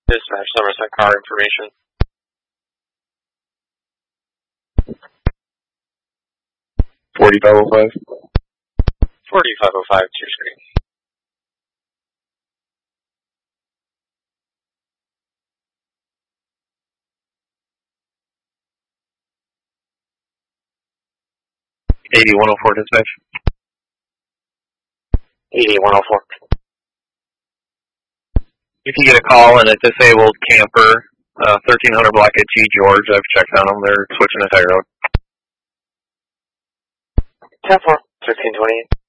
Dispatch, Somerset car information. 4505. 4505 to your screen. $80-104 dispatch. 80-104. If you get a call and a disabled camper, 1300 block at G. George, I've checked on them. They're switching the tire road. 10-4, 1328.